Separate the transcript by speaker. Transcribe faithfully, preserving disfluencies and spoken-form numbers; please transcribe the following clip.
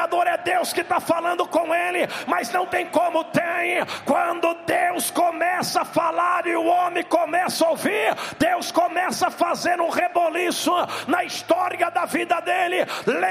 Speaker 1: pregador é Deus que está falando com ele, mas não tem como tem. Quando Deus começa a falar e o homem começa a ouvir, Deus começa a fazer um reboliço na história da vida dele.